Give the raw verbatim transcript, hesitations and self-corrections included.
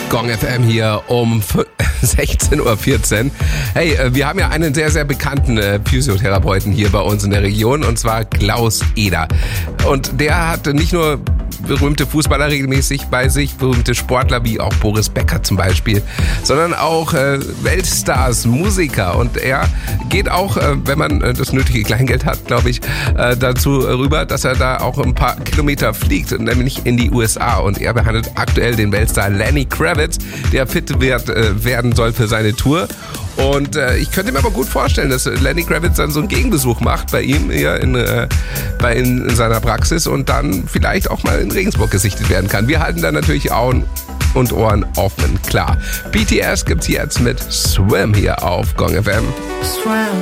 Gong F M hier um sechzehn Uhr vierzehn. Hey, wir haben ja einen sehr, sehr bekannten Physiotherapeuten hier bei uns in der Region, und zwar Klaus Eder. Und der hat nicht nur berühmte Fußballer regelmäßig bei sich, berühmte Sportler wie auch Boris Becker zum Beispiel, sondern auch äh, Weltstars, Musiker. Und er geht auch, äh, wenn man äh, das nötige Kleingeld hat, glaube ich, äh, dazu rüber, dass er da auch ein paar Kilometer fliegt, nämlich in die U S A. Und er behandelt aktuell den Weltstar Lenny Kravitz, der fit wird, äh, werden soll für seine Tour. Und äh, ich könnte mir aber gut vorstellen, dass Lenny Kravitz dann so einen Gegenbesuch macht bei ihm hier in, äh, bei in, in seiner Praxis und dann vielleicht auch mal in Regensburg gesichtet werden kann. Wir halten dann natürlich Augen und Ohren offen, klar. B T S gibt's jetzt mit Swim hier auf Gong F M. Swim.